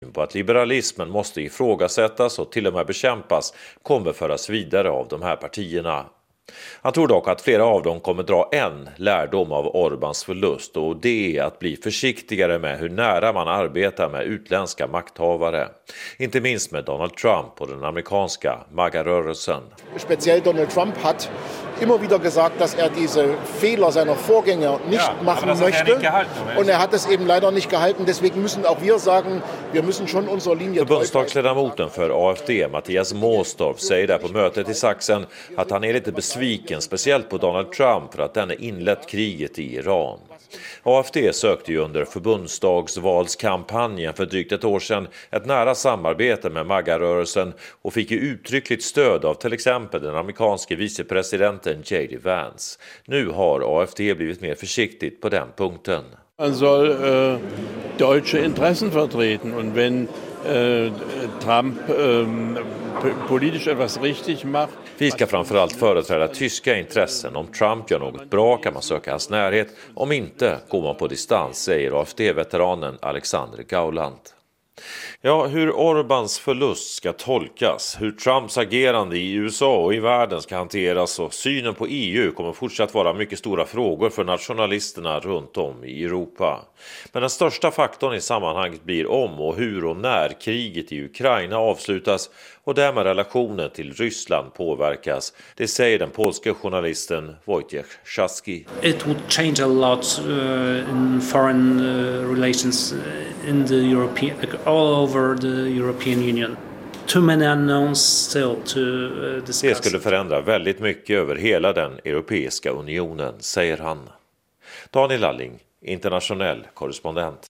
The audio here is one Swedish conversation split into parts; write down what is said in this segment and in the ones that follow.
syn på att liberalismen måste ifrågasättas och till och med bekämpas kommer föras vidare av de här partierna. Han tror dock att flera av dem kommer dra en lärdom av Orbáns förlust, och det är att bli försiktigare med hur nära man arbetar med utländska makthavare. Inte minst med Donald Trump och den amerikanska MAGA-rörelsen. Speciellt Donald Trump hat immer wieder gesagt, dass diese Fehler seiner Vorgänger nicht machen möchte. Und hat es eben leider nicht gehalten. Deswegen müssen auch wir sagen, wir müssen schon unsere Linie. Förbundsdagsledamoten för AfD, Mattias Måstorff, säger där på mötet i Sachsen att han är lite besviken, speciellt på Donald Trump, för att denne inlett kriget i Iran. AfD sökte ju under förbundsdagsvalskampanjen för drygt ett år sedan ett nära samarbete med MAGA-rörelsen och fick ju uttryckligt stöd av till exempel den amerikanske vicepresidenten J.D. Vance. Nu har AfD blivit mer försiktigt på den punkten. Man soll deutsche Interessen vertreten, und wenn Trump politisch etwas richtig macht. Vi ska framförallt företräda tyska intressen. Om Trump gör något bra kan man söka hans närhet. Om inte går man på distans, säger AfD-veteranen Alexander Gauland. Ja, hur Orbáns förlust ska tolkas, hur Trumps agerande i USA och i världen ska hanteras och synen på EU kommer fortsatt vara mycket stora frågor för nationalisterna runt om i Europa. Men den största faktorn i sammanhanget blir om och hur och när kriget i Ukraina avslutas och därmed relationen till Ryssland påverkas. Det säger den polska journalisten Wojciech Szaski. It would change a lot in foreign relations in the European, all over the European Union. Too many unknowns still to discuss. Det skulle förändra väldigt mycket över hela den europeiska unionen, säger han. Daniel Lalling, internationell korrespondent.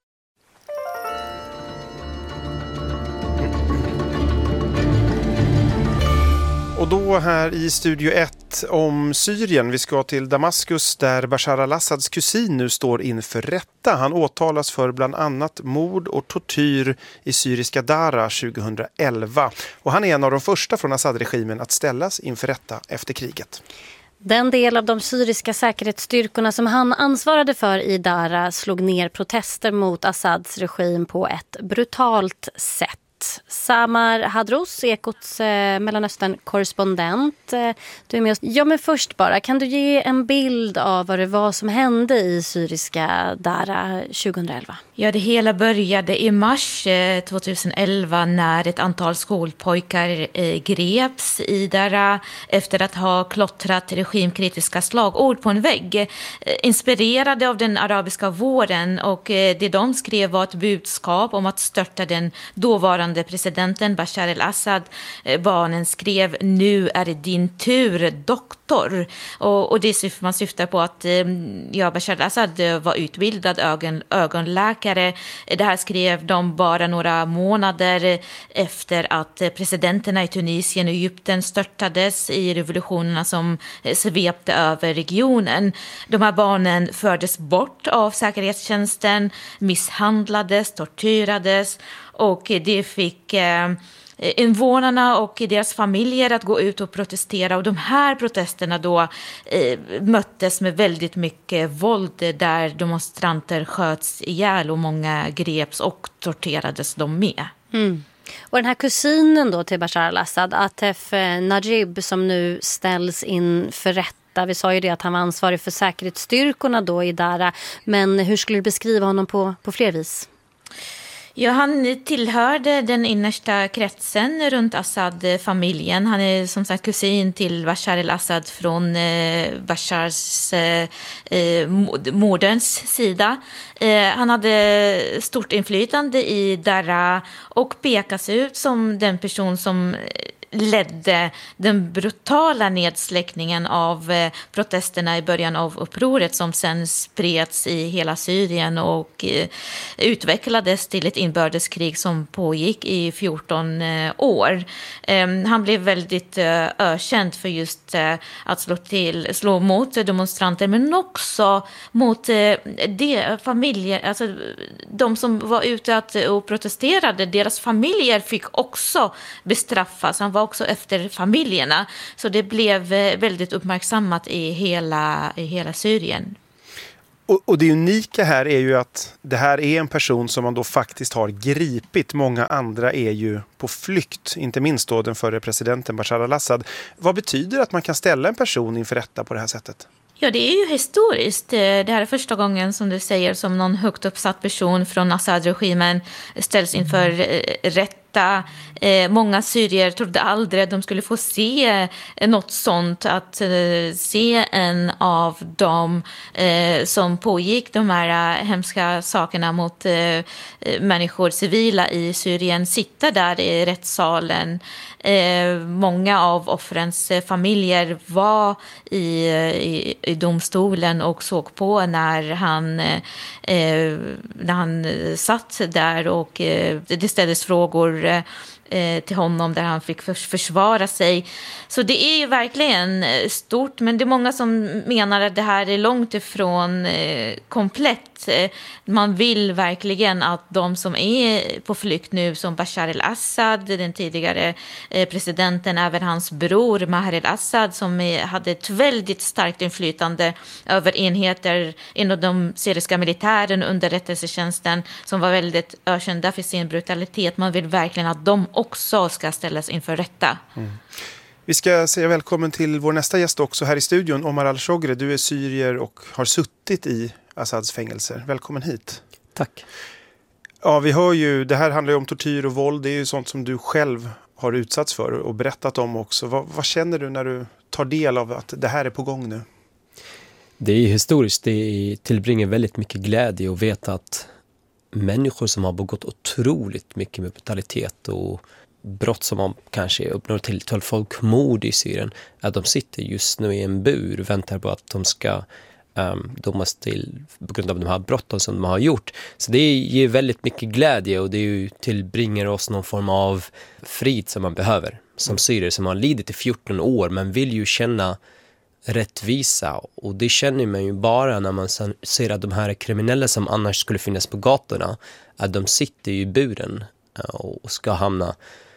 Och då här i Studio 1 om Syrien. Vi ska till Damaskus där Bashar al-Assads kusin nu står inför rätta. Han åtalas för bland annat mord och tortyr i syriska Dara 2011. Och han är en av de första från Assad-regimen att ställas inför rätta efter kriget. Den del av de syriska säkerhetsstyrkorna som han ansvarade för i Dara slog ner protester mot Assads regim på ett brutalt sätt. Samar Hadros, Ekots Mellanöstern-korrespondent. Du är med oss. Ja, men först bara, kan du ge en bild av vad det var som hände i syriska Dara 2011? Ja, det hela började i mars 2011 när ett antal skolpojkar greps i Dara efter att ha klottrat regimkritiska slagord på en vägg. Inspirerade av den arabiska våren, och det de skrev var ett budskap om att störta den dåvarande presidenten Bashar al-Assad. Barnen skrev: nu är det din tur, doktor. Och det man syftar på att Bashar al-Assad var utbildad ögonläkare. Det här skrev de bara några månader efter att presidenterna i Tunisien och Egypten störtades i revolutionerna som svepte över regionen. De här barnen fördes bort av säkerhetstjänsten, misshandlades, tortyrades, och det fick invånarna och deras familjer att gå ut och protestera. Och de här protesterna då möttes med väldigt mycket våld, där demonstranter sköts ihjäl och många greps och torterades de med. Mm. Och den här kusinen då till Bashar al-Assad, Atef Najib, som nu ställs inför rätta. Vi sa ju det att han var ansvarig för säkerhetsstyrkorna då i Dara. Men hur skulle du beskriva honom på fler vis? Ja, han tillhörde den innersta kretsen runt Assad-familjen. Han är som sagt kusin till Bashar al-Assad från Bashars moderns sida. Han hade stort inflytande i Dara och pekas ut som den person som ledde den brutala nedsläckningen av protesterna i början av upproret, som sen spreds i hela Syrien och utvecklades till ett inbördeskrig som pågick i 14 år. Han blev väldigt ökänd för just att slå mot demonstranter, men också mot de familjer, alltså de som var ute och protesterade, deras familjer fick också bestraffas. Han var också efter familjerna, så det blev väldigt uppmärksammat i hela Syrien. Och det unika här är ju att det här är en person som man då faktiskt har gripit. Många andra är ju på flykt, inte minst då den förre presidenten Bashar al-Assad. Vad betyder att man kan ställa en person inför rätta på det här sättet? Ja, det är ju historiskt. Det här är första gången, som du säger, som någon högt uppsatt person från Assad-regimen ställs inför rätta. Många syrier trodde aldrig att de skulle få se något sånt, att se en av dem som pågick de här hemska sakerna mot människor, civila i Syrien, sitta där i rättssalen. Många av offrens familjer var i domstolen och såg på när han satt där, och det ställdes frågor till honom där han fick försvara sig. Så det är ju verkligen stort, men det är många som menar att det här är långt ifrån komplett. Man vill verkligen att de som är på flykt nu, som Bashar al-Assad, den tidigare presidenten, även hans bror Maher al-Assad, som hade ett väldigt starkt inflytande över enheter inom de syriska militären, underrättelsetjänsten, som var väldigt ökända för sin brutalitet. Man vill verkligen att de också ska ställas inför rätta. Vi ska säga välkommen till vår nästa gäst också här i studion, Omar al-Shogre. Du är syrier och har suttit i Assads fängelser. Välkommen hit. Tack. Ja, vi hör ju, det här handlar ju om tortyr och våld. Det är ju sånt som du själv har utsatts för och berättat om också. Vad känner du när du tar del av att det här är på gång nu? Det är historiskt. Det tillbringar väldigt mycket glädje att veta att människor som har begått otroligt mycket med brutalitet och brott som man kanske uppnår till folkmord i Syrien, att de sitter just nu i en bur och väntar på att de ska domas till på grund av de här brotten som de har gjort. Så det ger väldigt mycket glädje, och det tillbringar oss någon form av frid som man behöver som syrier som har lidit i 14 år, men vill ju känna rättvisa, och det känner man ju bara när man ser att de här kriminella som annars skulle finnas på gatorna, att de sitter i buren och ska hamna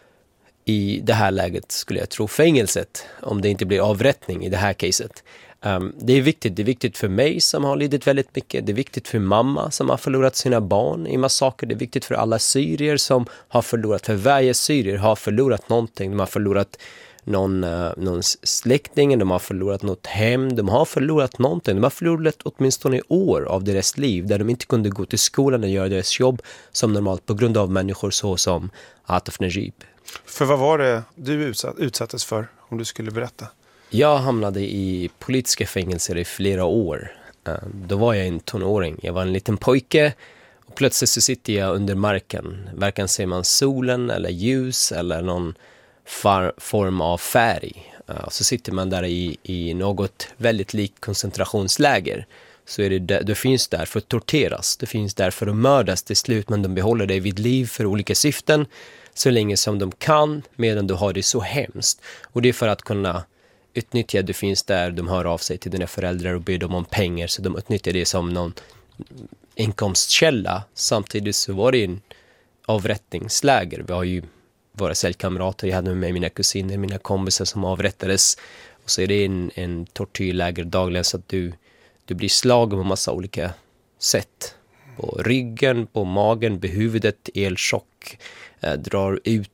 i det här läget, skulle jag tro, fängelset, om det inte blir avrättning i det här caset. Det är viktigt för mig som har lidit väldigt mycket. Det är viktigt för mamma som har förlorat sina barn i massaker. Det är viktigt för alla syrier som har förlorat. För varje syrier har förlorat någonting. De har förlorat någon släkting, de har förlorat något hem, de har förlorat någonting. De har förlorat åtminstone år av deras liv där de inte kunde gå till skolan och göra deras jobb som normalt på grund av människor så som Atef Najib. För vad var det du utsattes för, om du skulle berätta? Jag hamnade i politiska fängelser i flera år. Då var jag en tonåring. Jag var en liten pojke och plötsligt så sitter jag under marken. Varken ser man solen eller ljus eller någon form av färg. Så sitter man där i något väldigt likt koncentrationsläger. Så är det finns där för att torteras. Det finns där för att mördas till slut, men de behåller dig vid liv för olika syften så länge som de kan, medan du har det så hemskt. Och det är för att kunna utnyttja, det finns där, de hör av sig till dina föräldrar och ber dem om pengar, så de utnyttjar det som någon inkomstkälla. Samtidigt så var det en avrättningsläger. Vi har ju våra cellkamrater, jag hade med mig mina kusiner, mina kompisar som avrättades, och så är det en tortyrläger dagligen, så att du blir slagen på massa olika sätt. På ryggen, på magen, på huvudet, elchock, drar ut.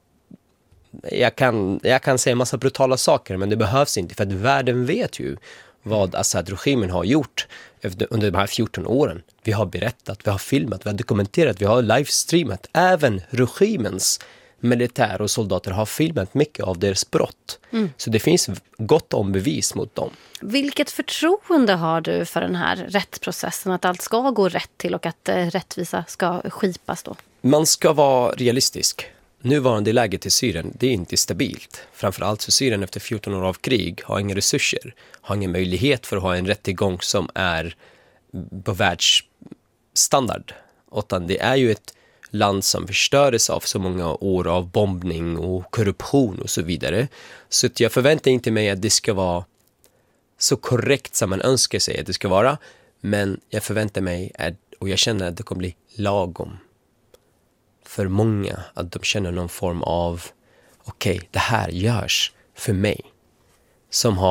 Jag kan säga massa brutala saker, men det behövs inte, för att världen vet ju vad Assad-regimen har gjort under de här 14 åren. Vi har berättat, vi har filmat, vi har dokumenterat, vi har livestreamat. Även regimens militär och soldater har filmat mycket av deras brott. Så det finns gott om bevis mot dem. Vilket förtroende har du för den här rättsprocessen, att allt ska gå rätt till och att rättvisa ska skipas då? Man ska vara realistisk. Nuvarande läget i Syrien, det är inte stabilt. Framförallt så Syrien efter 14 år av krig har inga resurser, har ingen möjlighet för att ha en rättegång som är på världsstandard. Utan det är ju ett land som förstördes av så många år av bombning och korruption och så vidare. Så att jag förväntar inte mig att det ska vara så korrekt som man önskar sig att det ska vara. Men jag förväntar mig och jag känner att det kommer bli lagom för många, att de känner någon form av okej, det här görs för mig som har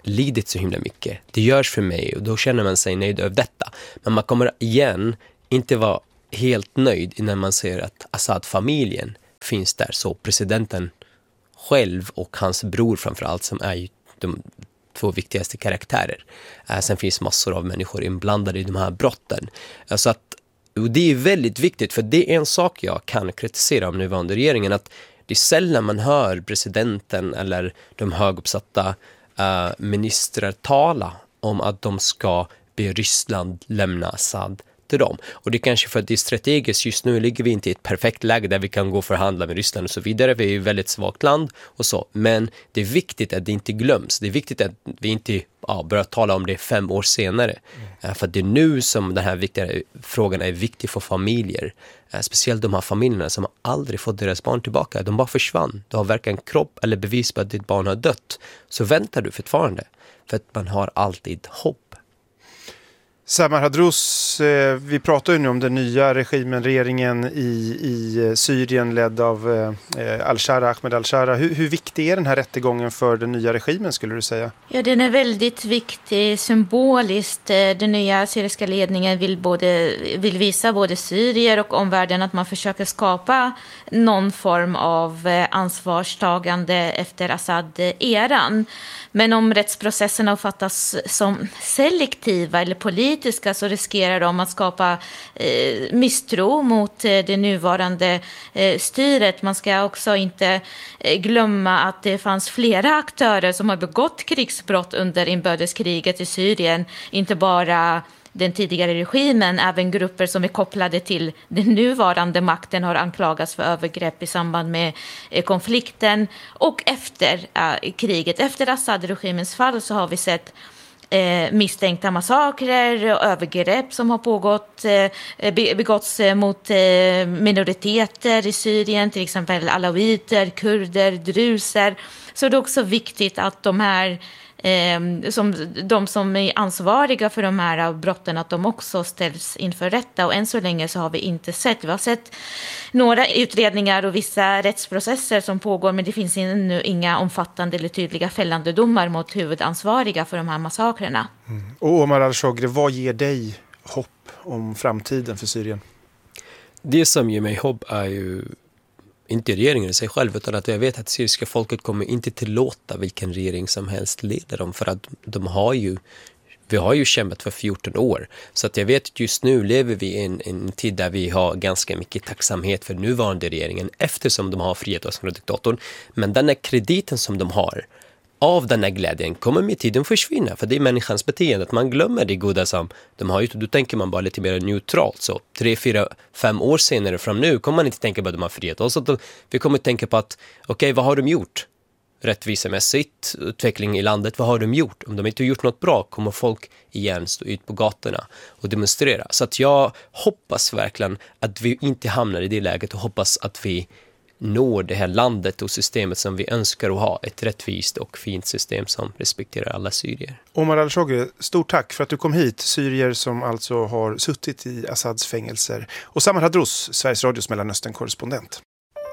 lidit så himla mycket. Det görs för mig och då känner man sig nöjd över detta. Men man kommer igen inte vara helt nöjd innan man ser att Assad-familjen finns där. Så presidenten själv och hans bror framförallt, som är ju de två viktigaste karaktärer. Sen finns massor av människor inblandade i de här brotten. Så att, och det är väldigt viktigt, för det är en sak jag kan kritisera om nuvarande regeringen, att det är sällan man hör presidenten eller de höguppsatta ministrar tala om att de ska be Ryssland lämna Assad till dem. Och det är kanske för att det är strategiskt. Just nu ligger vi inte i ett perfekt läge där vi kan gå och förhandla med Ryssland och så vidare. Vi är ju ett väldigt svagt land och så. Men det är viktigt att det inte glöms. Det är viktigt att vi inte börjar tala om det 5 år senare. För det är nu som den här viktiga frågan är viktig för familjer. Speciellt de här familjerna som aldrig fått deras barn tillbaka. De bara försvann. Du har varken kropp eller bevis på att ditt barn har dött. Så väntar du fortfarande. För att man har alltid hopp. Samar Hadrouz, vi pratar ju nu om den nya regeringen i Syrien ledd av Ahmed al-Shara. Hur viktig är den här rättegången för den nya regimen, skulle du säga? Ja, den är väldigt viktig symboliskt. Den nya syriska ledningen vill visa både syrier och omvärlden att man försöker skapa någon form av ansvarstagande efter Assad-eran. Men om rättsprocesserna uppfattas som selektiva eller politiska så riskerar de att skapa misstro mot det nuvarande styret. Man ska också inte glömma att det fanns flera aktörer som har begått krigsbrott under inbördeskriget i Syrien. Inte bara den tidigare regimen, även grupper som är kopplade till den nuvarande makten har anklagats för övergrepp i samband med konflikten. Och efter kriget, efter Assad-regimens fall, så har vi sett misstänkta massakrer och övergrepp som har begåtts mot minoriteter i Syrien, till exempel alawiter, kurder, druser. Så det är också viktigt att de här de som är ansvariga för de här brotten, att de också ställs inför rätta. Och än så länge så har vi inte sett. Vi har sett några utredningar och vissa rättsprocesser som pågår, men det finns ännu inga omfattande eller tydliga fällande domar mot huvudansvariga för de här massakrerna. Och Omar al-Shogri, vad ger dig hopp om framtiden för Syrien? Det som ger mig hopp är ju inte regeringen i sig själv, utan att jag vet att syriska folket kommer inte tillåta vilken regering som helst leder dem, för att vi har ju kämpat för 14 år. Så att jag vet att just nu lever vi i en tid där vi har ganska mycket tacksamhet för nuvarande regeringen, eftersom de har frihet oss från diktatorn. Men den här krediten som de har av den här glädjen kommer med tiden försvinna, för det är människans beteende att man glömmer det goda som de har gjort. Då tänker man bara lite mer neutralt. Så 3, 4, 5 år senare fram nu kommer man inte tänka på att de har frihet. Och så vi kommer tänka på att okej, vad har de gjort? Rättvisemässigt, utveckling i landet, vad har de gjort? Om de inte har gjort något bra kommer folk igen stå ut på gatorna och demonstrera. Så att jag hoppas verkligen att vi inte hamnar i det läget och hoppas att vi når det här landet och systemet som vi önskar att ha, ett rättvist och fint system som respekterar alla syrier. Omar al-Shogri, stort tack för att du kom hit, syrier som alltså har suttit i Assads fängelser. Och Samar Hadrouz, Sveriges Radios Mellanöstern-korrespondent.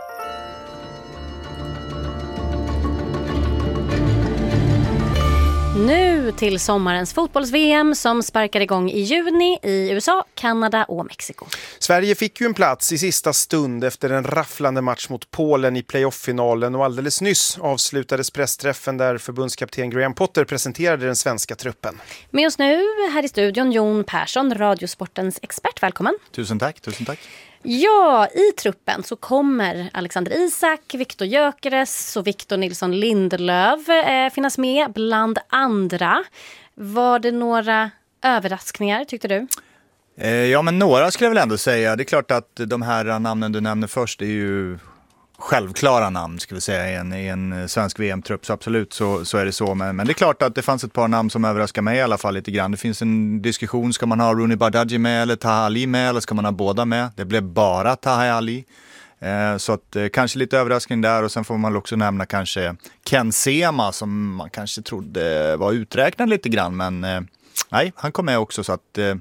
Nu till sommarens fotbolls-VM som sparkar igång i juni i USA, Kanada och Mexiko. Sverige fick ju en plats i sista stund efter en rafflande match mot Polen i playoff-finalen, och alldeles nyss avslutades pressträffen där förbundskapten Graham Potter presenterade den svenska truppen. Med oss nu här i studion Jon Persson, Radiosportens expert. Välkommen. Tusen tack. Ja, i truppen så kommer Alexander Isak, Viktor Gyökeres och Victor Nilsson Lindelöf finnas med bland andra. Var det några överraskningar, tyckte du? Ja, men några skulle jag väl ändå säga. Det är klart att de här namnen du nämner först är ju självklara namn, ska vi säga, i en svensk VM-trupp, så absolut så är det så. Men det är klart att det fanns ett par namn som överraskar mig i alla fall lite grann. Det finns en diskussion, ska man ha Rooney Bardghji med eller Taha Ali med, eller ska man ha båda med? Det blev bara Taha Ali. Så att kanske lite överraskning där, och sen får man också nämna kanske Ken Sema som man kanske trodde var uträknad lite grann, men nej, han kom med också, så att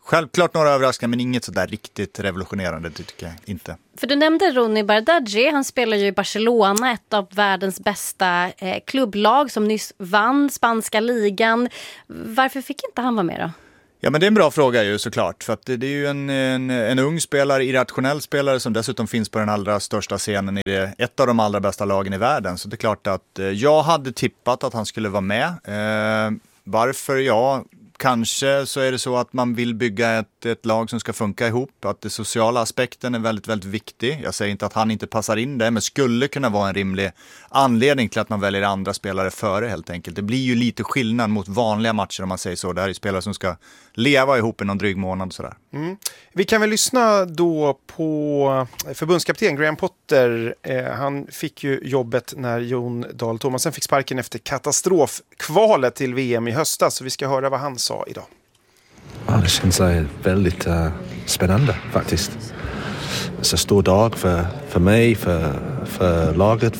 Självklart några överraskningar, men inget sådär riktigt revolutionerande tycker jag inte. För du nämnde Rooney Bardghji, han spelar ju i Barcelona, ett av världens bästa klubblag som nyss vann spanska ligan. Varför fick inte han vara med då? Ja, men det är en bra fråga ju såklart, för att det är ju en ung spelare, irrationell spelare som dessutom finns på den allra största scenen i ett av de allra bästa lagen i världen. Så det är klart att jag hade tippat att han skulle vara med. Varför? Ja, kanske så är det så att man vill bygga ett lag som ska funka ihop, att den sociala aspekten är väldigt, väldigt viktig. Jag säger inte att han inte passar in där, men skulle kunna vara en rimlig anledning till att man väljer andra spelare före helt enkelt. Det blir ju lite skillnad mot vanliga matcher om man säger så. Det här är spelare som ska leva ihop i någon dryg månad sådär. Vi kan väl lyssna då på förbundskapten Graham Potter. Han fick ju jobbet när Jon Dahl Tomasson fick sparken efter katastrofkvalet till VM i höstas, så vi ska höra vad han sa idag. Ja, det känns väldigt spännande faktiskt. Det är så stor dag för mig, för laget,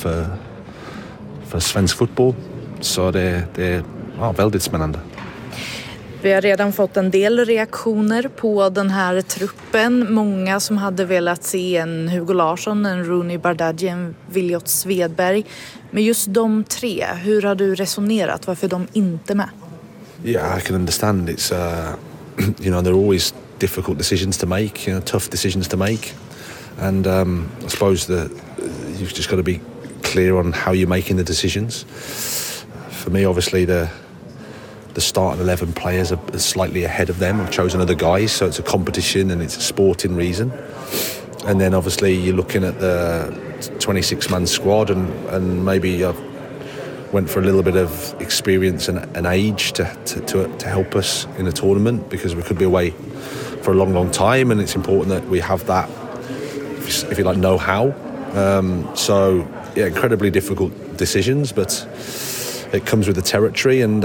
för svensk fotboll. Så det är väldigt spännande. Vi har redan fått en del reaktioner på den här truppen. Många som hade velat se en Hugo Larsson, en Rooney Bardghji, en Williot Svedberg. Men just de tre, hur har du resonerat? Varför är de inte med? Yeah, I can understand. It's there are always difficult decisions to make, tough decisions to make, and I suppose that you've just got to be clear on how you're making the decisions. For me, obviously, the starting 11 players are slightly ahead of them. I've chosen other guys, so it's a competition and it's a sporting reason. And then obviously you're looking at the 26-man squad, and maybe I've went for a little bit of experience and age to help us in a tournament, because we could be away for a long, long time, and it's important that we have that, if you like, know-how. So, yeah, incredibly difficult decisions, but it comes with the territory, and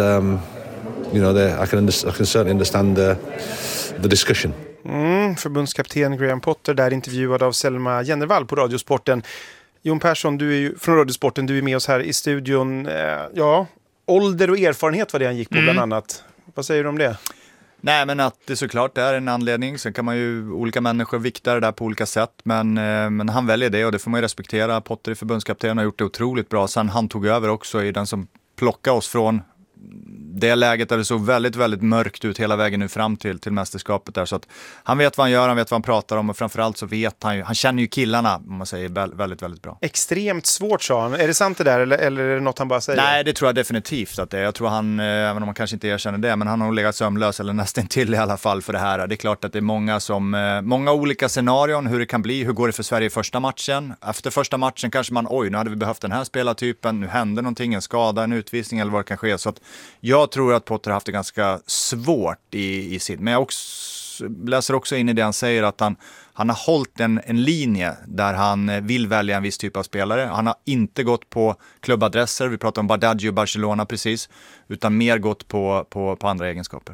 I can certainly understand the discussion. Förbundskapten Graham Potter där, intervjuad av Selma Jennervall på Radiosporten. Jon Persson, du är ju från Radiosporten, du är med oss här i studion. Ålder och erfarenhet var det han gick på bland annat. Vad säger du om det? Nej, men att det såklart är en anledning. Sen kan man ju, olika människor vikta det där på olika sätt. Men han väljer det, och det får man ju respektera. Potter är förbundskapten, har gjort det otroligt bra. Sen han tog över också, i den som plockade oss från det läget där det såg väldigt, väldigt mörkt ut hela vägen nu fram till mästerskapet där. Så att han vet vad han gör, han vet vad han pratar om, och framförallt så vet han känner ju killarna, om man säger, väldigt, väldigt bra. Extremt svårt, sa han. Är det sant det där, eller är det något han bara säger? Nej, det tror jag definitivt att det är. Jag tror han, även om man kanske inte erkänner det, men han har legat sömnlös, eller nästan till i alla fall, för det här. Det är klart att det är många olika scenarion hur det kan bli. Hur går det för Sverige i första matchen? Efter första matchen kanske man, nu hade vi behövt den här spelartypen, nu hände någonting, en skada, en utvisning eller vad det kan ske. Så att jag tror att Potter har haft det ganska svårt i sitt. Men jag läser också in i det han säger, att han har hållit en linje där han vill välja en viss typ av spelare. Han har inte gått på klubbadresser, vi pratar om Bardghji och Barcelona precis, utan mer gått på andra egenskaper.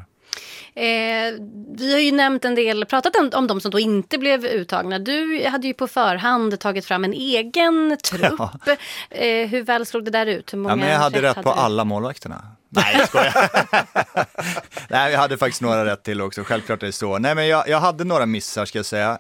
Vi har ju nämnt en del, pratat om de som då inte blev uttagna. Du hade ju på förhand tagit fram en egen trupp. Ja. Hur väl slog det där ut? Hur många men jag hade rätt på alla målvakterna. Nej, jag skojar. Nej, jag hade faktiskt några rätt till också. Självklart är det så. Nej, men jag hade några missar, ska jag säga.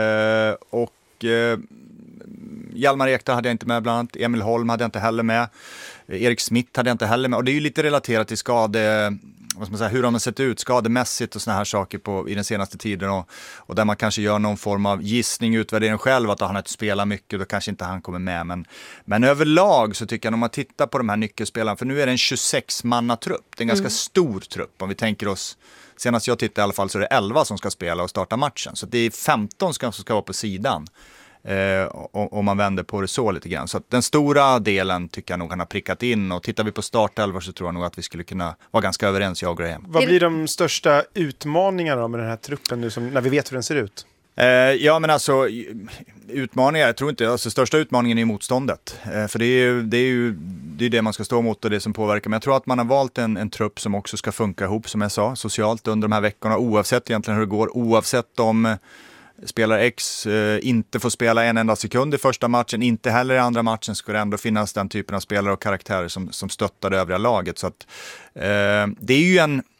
Hjalmar Ekdal hade jag inte med bland annat. Emil Holm hade jag inte heller med. Erik Smith hade jag inte heller med. Och det är ju lite relaterat till hur de har sett ut skademässigt och såna här saker i den senaste tiden, och där man kanske gör någon form av gissning, utvärdering själv, att han har inte spelat mycket, då kanske inte han kommer med, men överlag så tycker jag, om man tittar på de här nyckelspelarna, för nu är det en 26-manna-trupp, det är en ganska stor trupp, om vi tänker oss, senast jag tittade i alla fall så är det 11 som ska spela och starta matchen, så det är 15 som ska vara på sidan. Om man vänder på det så lite grann. Så att den stora delen tycker jag nog han har prickat in, och tittar vi på startelvor så tror jag nog att vi skulle kunna vara ganska överens, jag och Graham. Vad blir de största utmaningarna med den här truppen nu, när vi vet hur den ser ut? Ja, men alltså utmaningar, jag tror inte, alltså största utmaningen är motståndet, för det är det man ska stå mot och det som påverkar, men jag tror att man har valt en trupp som också ska funka ihop, som jag sa, socialt under de här veckorna, oavsett egentligen hur det går, oavsett om spelare X inte får spela en enda sekund i första matchen, inte heller i andra matchen, ska det ändå finnas den typen av spelare och karaktärer som stöttar det övriga laget. Så att det är ju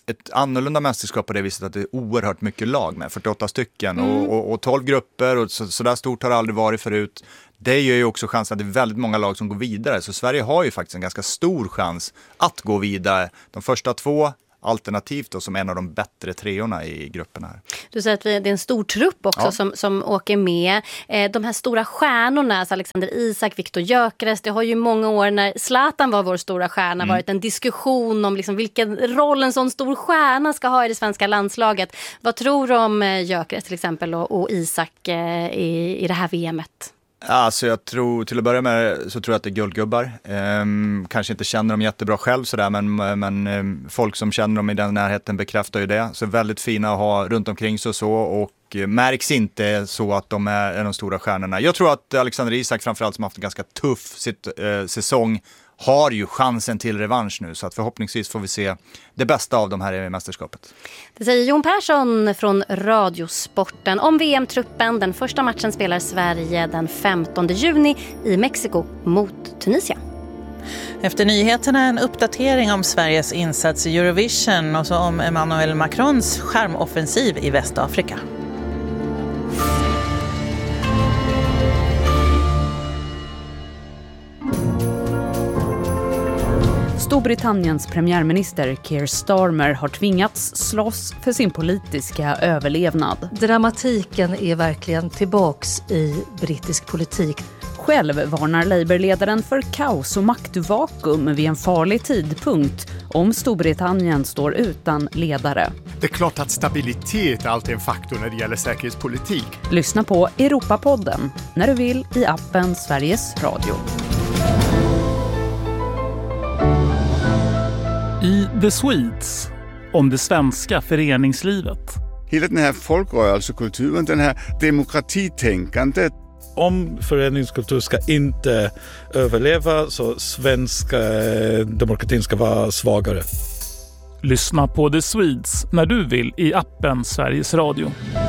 ett annorlunda mästerskap på det viset att det är oerhört mycket lag med, 48 stycken och 12 grupper och så där stort har det aldrig varit förut. Det ger ju också chansen att det är väldigt många lag som går vidare, så Sverige har ju faktiskt en ganska stor chans att gå vidare. De första 2 alternativt då, som en av de bättre treorna i gruppen här. Du säger att det är en stor trupp också som åker med. De här stora stjärnorna, alltså Alexander Isak, Viktor Gyökeres, det har ju många år när Zlatan var vår stora stjärna varit en diskussion om liksom vilken roll en sån stor stjärna ska ha i det svenska landslaget. Vad tror du om Gyökeres till exempel och Isak i det här VMet? Alltså jag tror, till att börja med så tror jag att det är guldgubbar. Kanske inte känner dem jättebra själv sådär, men folk som känner dem i den närheten bekräftar ju det. Så väldigt fina att ha runt omkring sig och så, och märks inte så att de är de stora stjärnorna. Jag tror att Alexander Isak framförallt, som haft en ganska tuff säsong, har ju chansen till revansch nu, så att förhoppningsvis får vi se det bästa av de här i mästerskapet. Det säger Jon Persson från Radiosporten om VM-truppen. Den första matchen spelar Sverige den 15 juni i Mexiko mot Tunisien. Efter nyheterna en uppdatering om Sveriges insats i Eurovision och så om Emmanuel Macrons skärmoffensiv i Västafrika. Storbritanniens premiärminister Keir Starmer har tvingats slåss för sin politiska överlevnad. Dramatiken är verkligen tillbaks i brittisk politik. Själv varnar Labour-ledaren för kaos och maktvakuum vid en farlig tidpunkt om Storbritannien står utan ledare. Det är klart att stabilitet är alltid en faktor när det gäller säkerhetspolitik. Lyssna på Europapodden när du vill i appen Sveriges Radio. I The Swedes, om det svenska föreningslivet. Hela den här folkrörelsekulturen, den här demokratitänkandet. Om föreningskultur ska inte överleva så svenska demokratin ska vara svagare. Lyssna på The Swedes när du vill i appen Sveriges Radio.